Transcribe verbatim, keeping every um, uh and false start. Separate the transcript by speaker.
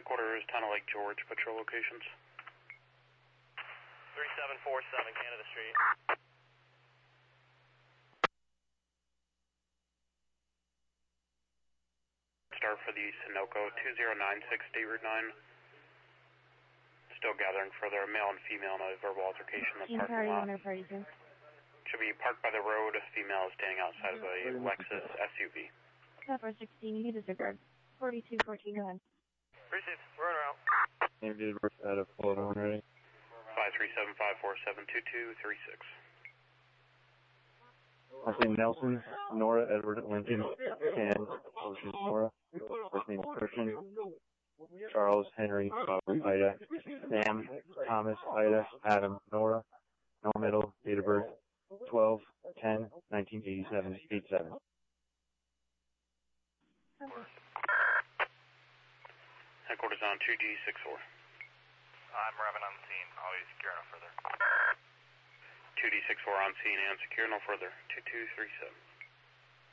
Speaker 1: Headquarters, Town of Lake George, patrol locations.
Speaker 2: three seven four seven Canada Street.
Speaker 1: Start for the Sunoco two zero nine six State Route nine. Still gathering further, male and female in a verbal altercation in the parking lot. Should be parked by the road. Female is standing outside of a Lexus S U V.
Speaker 3: Pepper sixteen, you need to disregard. forty-two fourteen, go ahead.
Speaker 2: Received. We're around.
Speaker 4: Name date out of Florida one ready.
Speaker 1: five three seven five four seven two two three six.
Speaker 4: Last name Nelson, Nora Edward Lincoln, Ken, Ocean Nora. First name Christian, Charles Henry Ida, Sam Thomas Ida Adam Nora. No middle, date of birth twelve ten nineteen eighty-seven eight seven.
Speaker 1: Headquarters on two G six four.
Speaker 2: I'm revving on the scene. Always secure no further.
Speaker 1: two D six four on scene and secure no further. two two three seven.